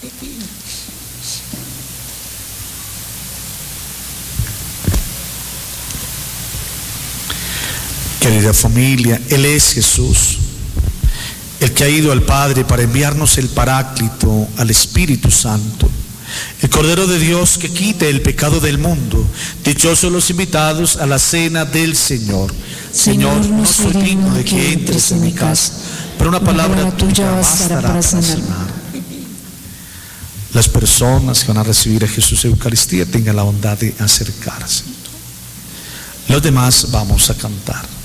Querida familia, Él es Jesús, el que ha ido al Padre para enviarnos el Paráclito, al Espíritu Santo, el Cordero de Dios que quita el pecado del mundo. Dichosos los invitados a la cena del Señor. Señor, no soy digno de que entres en mi casa, pero una palabra tuya bastará para sanar. Las personas que van a recibir a Jesús en Eucaristía tengan la bondad de acercarse. Los demás vamos a cantar.